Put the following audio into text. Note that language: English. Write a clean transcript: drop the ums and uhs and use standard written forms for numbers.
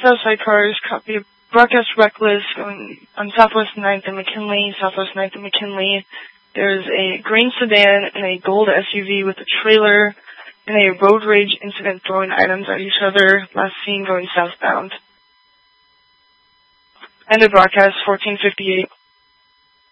Southside cars, copy of broadcast reckless going on Southwest 9th and McKinley, Southwest 9th and McKinley. There's a green sedan and a gold SUV with a trailer and a road rage incident throwing items at each other, last seen going southbound. End of broadcast, 14:58.